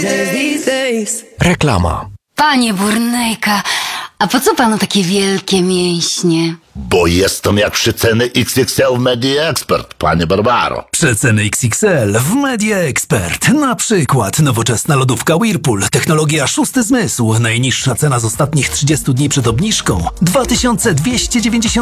Reklama. Panie Burnejka, a po co panu takie wielkie mięśnie? Bo jestem jak przeceny XXL w Media Expert, panie Barbaro. Przeceny XXL w Media Expert. Na przykład nowoczesna lodówka Whirlpool, technologia szósty zmysł. Najniższa cena z ostatnich 30 dni przed obniżką 2290